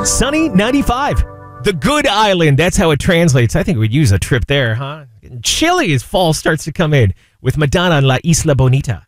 Sunny 95. The Good Island. That's how it translates. I think we'd use a trip there, huh? Chilly as fall starts to come in with Madonna and La Isla Bonita.